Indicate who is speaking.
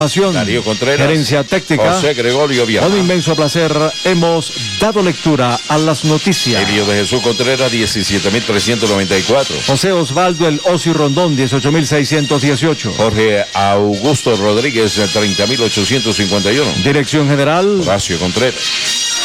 Speaker 1: Darío Contreras,
Speaker 2: gerencia técnica,
Speaker 1: José Gregorio Viana.
Speaker 2: Con inmenso placer hemos dado lectura a las noticias.
Speaker 1: Elio de Jesús Contreras, 17.394.
Speaker 2: José Osvaldo El Osi Rondón, 18.618.
Speaker 1: Jorge Augusto Rodríguez, 30.851.
Speaker 2: Dirección general,
Speaker 1: Horacio Contreras.